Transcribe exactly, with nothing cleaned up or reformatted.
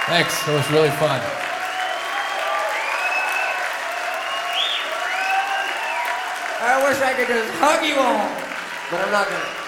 Thanks. It was really fun. I wish I could just hug you all, but I'm not gonna.